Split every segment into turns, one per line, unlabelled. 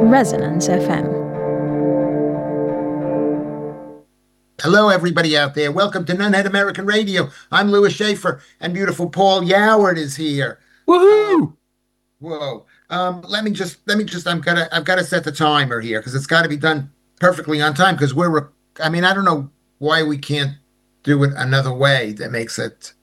Resonance FM.
Hello, everybody out there. Welcome to Nunhead American Radio. I'm Louis Schaefer, and beautiful Paul Yoward is here.
Woohoo!
Whoa. Let me just. I've got to set the timer here because it's got to be done perfectly on time. Because I don't know why we can't do it another way that makes it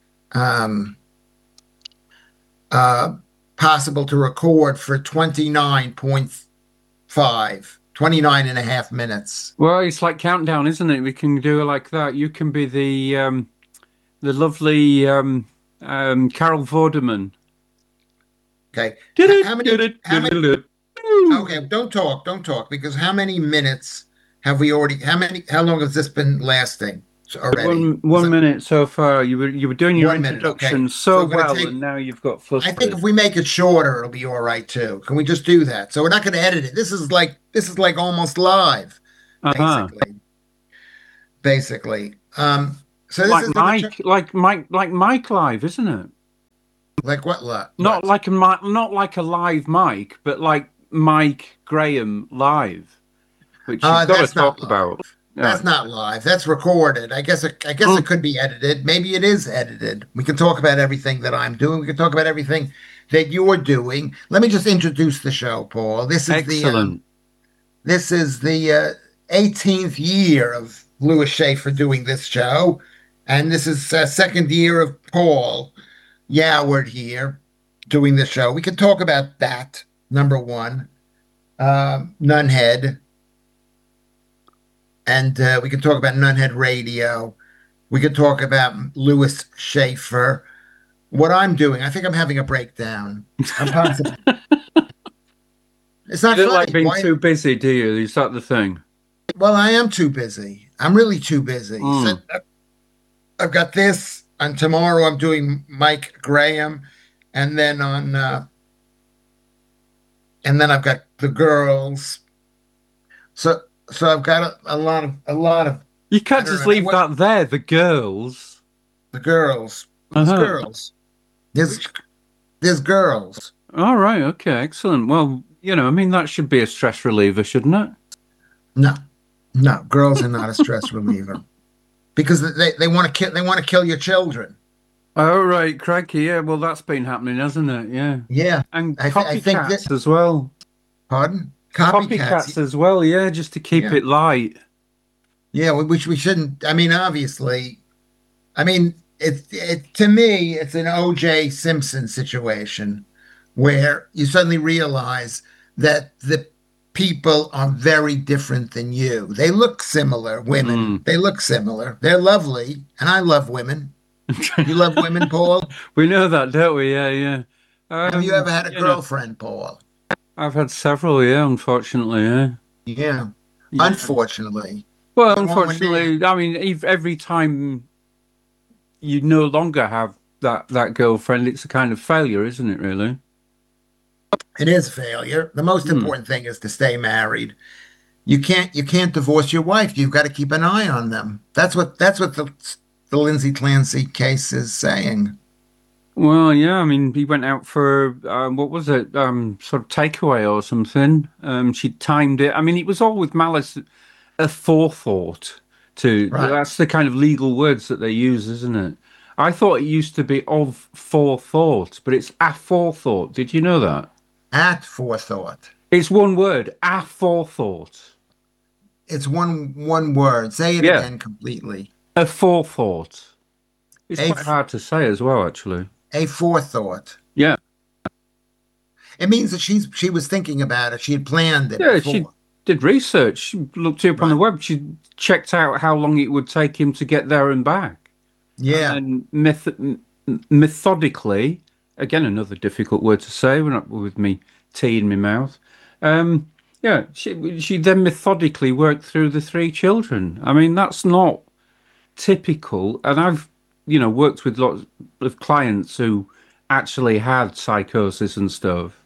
possible to record for 29 and a half minutes.
Well, it's like countdown, isn't it? We can do it like that. You can be the lovely Carol Vorderman.
Okay.
Okay,
Don't talk, because how many minutes have we already? How long has this been lasting already?
One minute so far. You were doing your
1 minute,
introduction
okay.
so well, and now you've got full
I think if we make it shorter, it'll be all right too. Can we just do that? So we're not going to edit it. This is like almost live, basically. So this
like
is
Mike live, isn't it?
Like what?
Not like a live mic, but like Mike Graham live, which you've got to talk about. Yeah.
That's not live. That's recorded. I guess it could be edited. Maybe it is edited. We can talk about everything that I'm doing. We can talk about everything that you're doing. Let me just introduce the show, Paul. This is
excellent.
This is the 18th year of Louis Schaefer doing this show, and this is second year of Paul Yoward here doing the show. We can talk about that. Number one, Nunhead. And we can talk about Nunhead Radio. We could talk about Louis Schaefer. What I'm doing, I think I'm having a breakdown. I'm possible. It's not
you don't
funny.
like being too busy, do you? Is that the thing?
Well, I am too busy. I'm really too busy. So I've got this, and tomorrow I'm doing Mike Graham, and then I've got the girls. So I've got a lot of.
You can't just leave that there. The girls.
The girls. There's girls. There's girls.
All right. Okay. Excellent. Well, that should be a stress reliever, shouldn't it?
No, girls are not a stress reliever because they want to kill your children.
Oh right, crikey. Yeah. Well, that's been happening, hasn't it? Yeah.
Yeah.
And
I think
as well.
Pardon?
Copycats as well, yeah, just to keep it light.
Yeah, which we shouldn't. I mean, obviously, to me, it's an O.J. Simpson situation where you suddenly realize that the people are very different than you. They look similar, women. They look similar. They're lovely, and I love women. You love women, Paul?
We know that, don't we? Yeah.
Have you ever had a girlfriend, Paul?
I've had several, yeah, unfortunately, yeah.
Yeah. Unfortunately.
Well, unfortunately, I mean, every time you no longer have that girlfriend, it's a kind of failure, isn't it, really?
It is failure. The most important thing is to stay married. You can't divorce your wife. You've got to keep an eye on them. That's what the Lindsay Clancy case is saying.
Well, yeah, I mean, he went out for, what was it, sort of takeaway or something. She timed it. I mean, it was all with malice aforethought. Right. That's the kind of legal words that they use, isn't it? I thought it used to be of forethought, but it's aforethought. Did you know that?
At forethought.
It's one word, aforethought.
It's one word. Say it again completely.
Aforethought. It's quite hard to say as well, actually.
A forethought.
Yeah.
It means that she was thinking about it. She had planned it.
Yeah,
before.
She did research. She looked it up on the web. She checked out how long it would take him to get there and back.
Yeah.
And methodically, again, another difficult word to say, with me tea in my mouth. Yeah, she then methodically worked through the 3 children. I mean, that's not typical. And I've worked with lots of clients who actually had psychosis and stuff.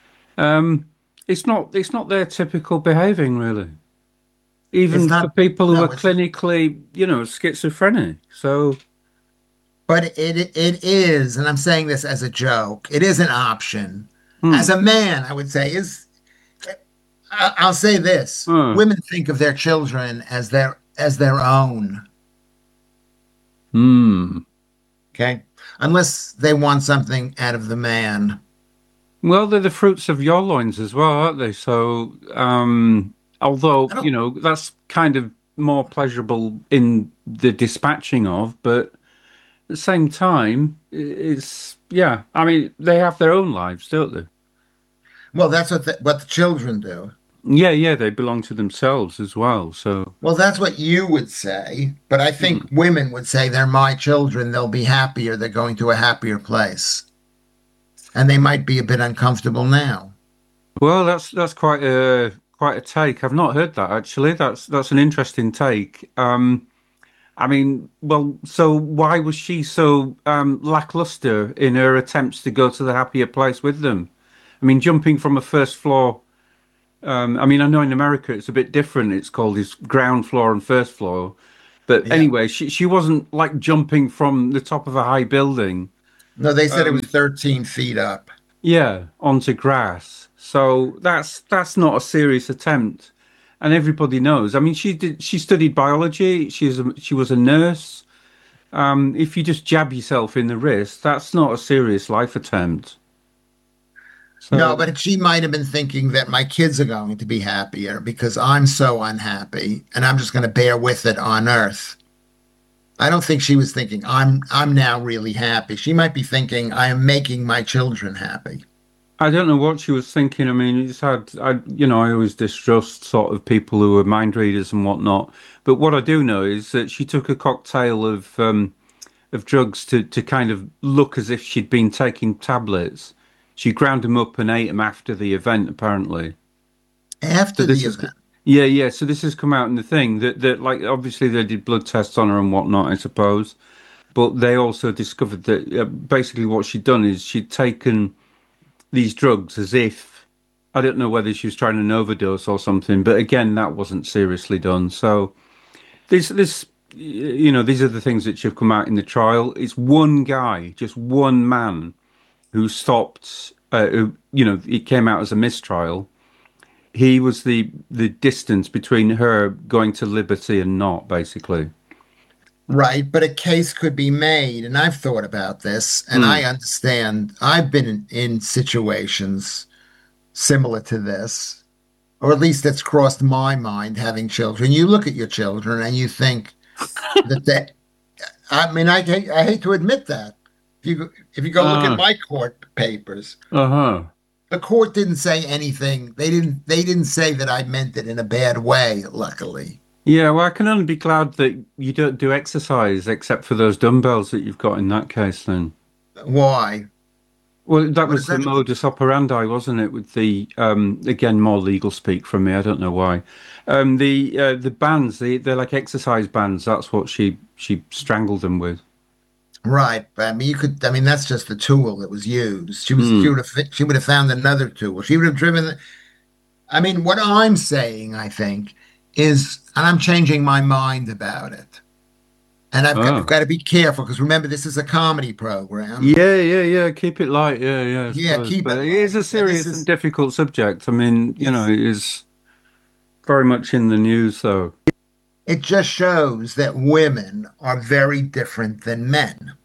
It's not their typical behaving, really. Even for people who are clinically, schizophrenic. So,
but it is, and I'm saying this as a joke. It is an option. As a man, I would say I'll say this:
Oh.
women think of their children as their own.
Hmm.
Okay, unless they want something out of the man.
Well, they're the fruits of your loins as well, aren't they? So, although,
I don't.
that's kind of more pleasurable in the dispatching of, but at the same time, it's, yeah, I mean, they have their own lives, don't they?
Well, that's what the children do.
Yeah, yeah, they belong to themselves as well. So,
Well, that's what you would say, but I think
mm.
women would say they're my children. They'll be happier. They're going to a happier place, and they might be a bit uncomfortable now.
Well, that's quite a take. I've not heard that actually. That's an interesting take. I mean, well, so why was she so lackluster in her attempts to go to the happier place with them? I mean, jumping from a first floor. I mean, I know in America it's a bit different. It's called this ground floor and first floor. But
Yeah.
anyway, she wasn't like jumping from the top of a high building,
No, they said it was
um,
13 feet up.
yeah, onto grass. So that's not a serious attempt, and everybody knows. I mean, she studied biology. She was a nurse. If you just jab yourself in the wrist, that's not a serious life attempt.
No,
So
but she might have been thinking that my kids are going to be happier because I'm so unhappy and I'm just going to bear with it on earth. I don't think she was thinking I'm now really happy. She might be thinking I am making my children happy.
I don't know what she was thinking. I mean, I always distrust sort of people who are mind readers and whatnot. But what I do know is that she took a cocktail of drugs to kind of look as if she'd been taking tablets. She ground them up and ate them after the event, apparently. So
After the
this is,
event.
yeah, yeah. So this has come out in the thing that like obviously they did blood tests on her and whatnot, I suppose. But they also discovered that basically what she'd done is she'd taken these drugs as if I don't know whether she was trying an overdose or something, but again, that wasn't seriously done. So these are the things that should come out in the trial. It's one guy, just one man, who stopped. It came out as a mistrial. He was the distance between her going to liberty and not, basically.
Right, but a case could be made, and I've thought about this, and I
Mm.
understand. I've been in situations similar to this, or at least that's crossed my mind having children. You look at your children and you think that I mean, I hate to admit that. If you go look at
Ah,
my court papers,
uh-huh.
the court didn't say anything. They didn't say that I meant it in a bad way, luckily.
Yeah, well, I can only be glad that you don't do exercise except for those dumbbells that you've got in that case, then.
Why?
Well, that
What does
was the
that
modus operandi, wasn't it? With the again, more legal speak from me. I don't know why. The bands, they're like exercise bands. That's what she strangled them with.
right? But I mean, you could. I mean, that's just the tool that was used.
Mm.
She would have found another tool. She would have driven. I mean, what I'm saying, I think, is, and I'm changing my mind about it. And I've
Oh,
got to be careful because remember, this is a comedy program.
yeah, yeah, yeah. Keep it light. Yeah, yeah. I
Yeah,
suppose,
keep
but
it
it is
light.
a
And this
serious and
is
difficult subject. I mean,
it's
it is very much in the news, though.
it just shows that women are very different than men.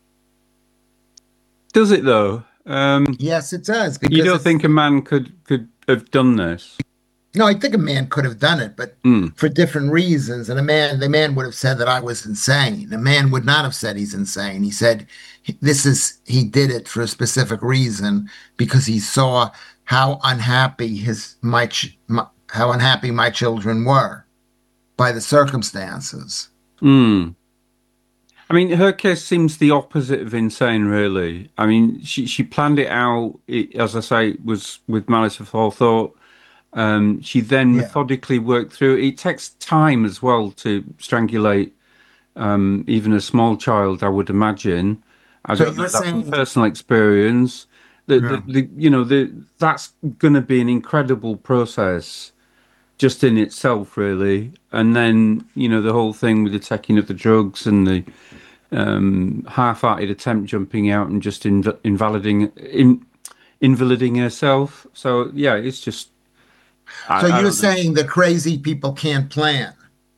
Does it though?
Yes, it does
You
because
don't
it's
think a man could have done this?
no, I think a man could have done it, but
Mm.
for different reasons. And the man would have said that I was insane. A man would not have said he's insane. He said he did it for a specific reason because he saw how unhappy how unhappy my children were by the circumstances.
Mm. I mean, her case seems the opposite of insane, really. I mean, she planned it out. As I say, it was with malice aforethought. She then
Yeah.
methodically worked through. It takes time as well to strangulate even a small child, I would imagine. I
So
don't know
you're
that from
saying,
personal experience.
yeah.
That's going to be an incredible process just in itself, really. And then, the whole thing with the taking of the drugs and the half-hearted attempt jumping out and just invaliding, invaliding herself. So yeah, it's just
So
I
you're
don't know.
saying that crazy people can't plan.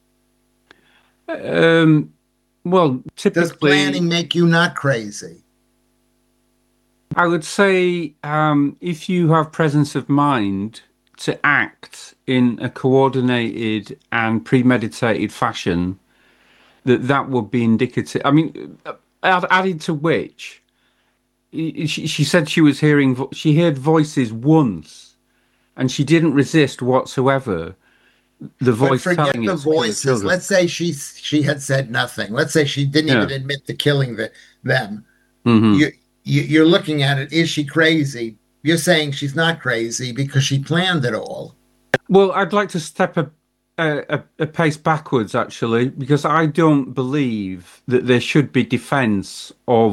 Um, well,
Does
typically,
planning make you not crazy?
I would say if you have presence of mind to act in a coordinated and premeditated fashion, that would be indicative. I mean, added to which, she said she was hearing, she heard voices once, and she didn't resist whatsoever the
But
voice
forget
telling her
the
to kill her
voices.
children.
Let's say she had said nothing. Let's say she didn't even
Yeah.
admit to killing them.
Hmm.
You, you're looking at it. Is she crazy? You're saying she's not crazy because she planned it all.
Well, I'd like to step a pace backwards, actually, because I don't believe that there should be defense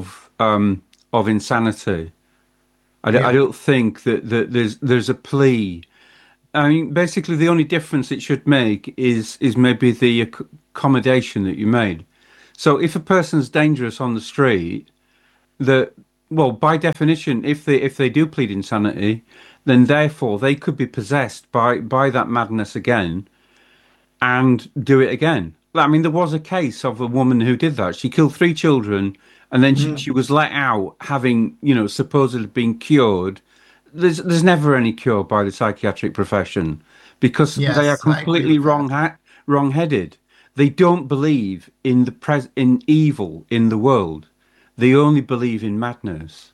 of insanity. I
Yeah.
don't think that there's a plea. I mean, basically, the only difference it should make is maybe the accommodation that you made. So, if a person's dangerous on the street, that well, by definition, if they do plead insanity, then therefore they could be possessed by that madness again and do it again. I mean, there was a case of a woman who did that. She killed three children, and then she
Mhm.
was let out, having supposedly been cured. There's never any cure by the psychiatric profession because they are
Yes, I agree
completely
with that.
wrong-headed. They don't believe in in evil in the world. They only believe in madness.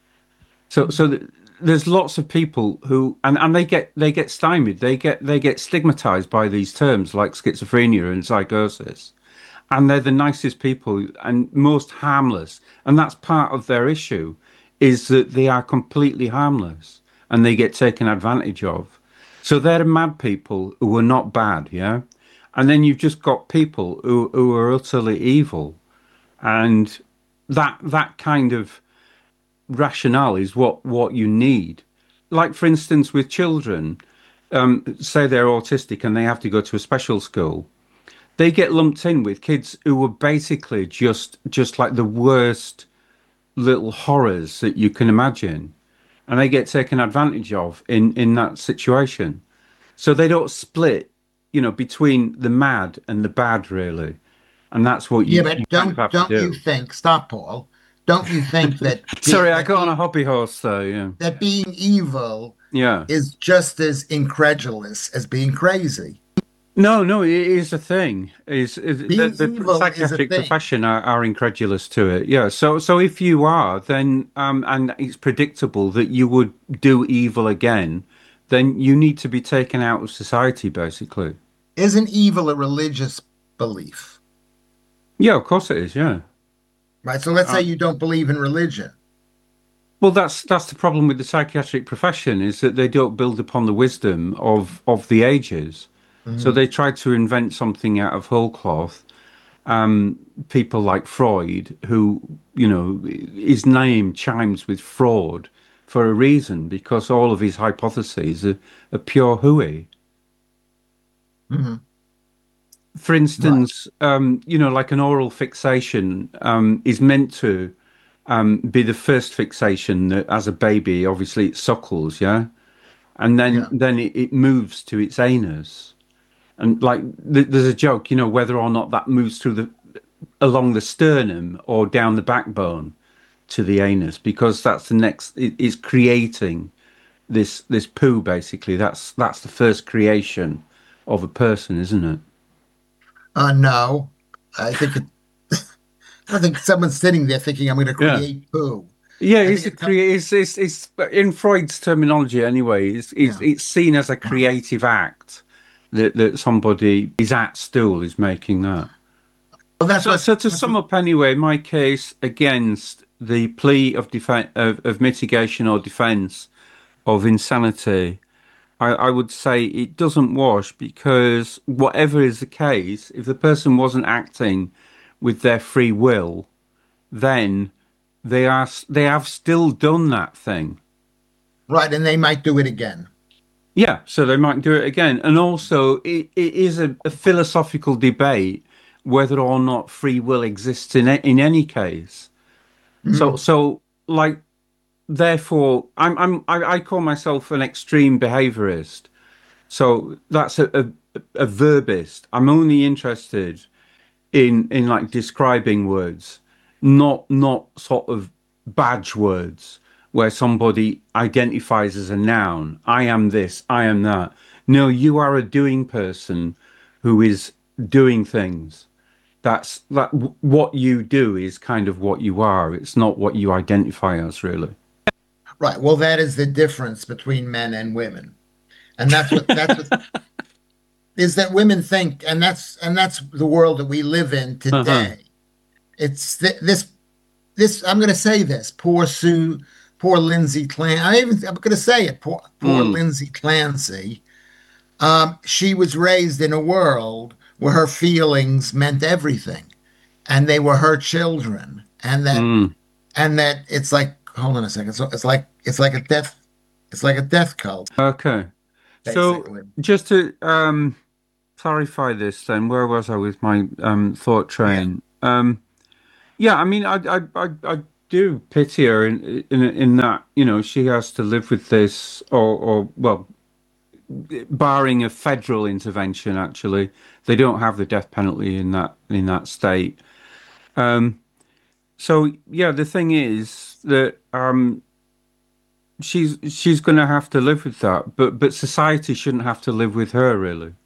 There's lots of people who and they get stymied. They get stigmatized by these terms like schizophrenia and psychosis. And they're the nicest people and most harmless. And that's part of their issue is that they are completely harmless and they get taken advantage of. So they're mad people who are not bad, yeah? And then you've just got people who are utterly evil. And that kind of rationale is what you need. Like for instance, with children, say they're autistic and they have to go to a special school, they get lumped in with kids who are basically just like the worst little horrors that you can imagine, and they get taken advantage of in that situation. So they don't split, between the mad and the bad really, and that's what
Yeah,
you
but
kind of have to
don't you
do.
think? Stop, Paul. Don't you think
Sorry, I got on a hobby horse though. Yeah,
that being evil
yeah.
is just as incredulous as being crazy?
No, no, it is a thing. Is
Being
the
evil is a
psychiatric
thing.
profession are incredulous to it. Yeah. So if you are, then and it's predictable that you would do evil again, then you need to be taken out of society, basically.
Isn't evil a religious belief?
Yeah, of course it is. Yeah.
Right. So let's say
Uh,
you don't believe in religion.
well, that's the problem with the psychiatric profession is that they don't build upon the wisdom of the ages. So
Mhm.
they try to invent something out of whole cloth. People like Freud, who, his name chimes with fraud for a reason, because all of his hypotheses are pure hooey.
Mhm.
For
Right.
instance, like an oral fixation is meant to be the first fixation that, as a baby, obviously it suckles, yeah, and then
Yeah.
it moves to its anus, and like there's a joke, whether or not that moves through the along the sternum or down the backbone to the anus, because that's the next. It's creating this poo basically. That's the first creation of a person, isn't it?
No, I think it, I don't think someone's sitting there thinking I'm going to
Yeah.
create poo.
Yeah,
I think
it's a create. It's in Freud's terminology anyway.
yeah.
It's seen as a creative act that somebody is at stool is making that.
Well,
So to
that's
sum
what
up anyway, my case against the plea of of mitigation or defence of insanity, I would say it doesn't wash because whatever is the case, if the person wasn't acting with their free will, then they have still done that thing.
right, and they might do it again.
Yeah, so they might do it again. And also, it is a philosophical debate whether or not free will exists in any case. So
Mhm.
so therefore, I call myself an extreme behaviorist. So that's a verbist. I'm only interested in like describing words, not sort of badge words where somebody identifies as a noun. I am this, I am that. No, you are a doing person who is doing things. That's that what you do is kind of what you are. It's not what you identify as, really.
Right. Well, that is the difference between men and women. And that's what is that women think, and that's the world that we live in
Uh-huh.
today. It's this I'm going to say this. Poor Sue, poor Lindsay Clancy. I'm going to say it. Poor
Mm,
Lindsay Clancy. She was raised in a world where her feelings meant everything, and they were her children,
mm.
and that it's like, hold on a second. So it's like a death cult,
Okay. So
basically.
just to clarify this then, where was I with my thought
Yeah.
train? Yeah, I mean, I do pity her in that, she has to live with this, or well, barring a federal intervention, actually, they don't have the death penalty in that state. So yeah, the thing is that she's going to have to live with that, but society shouldn't have to live with her, really.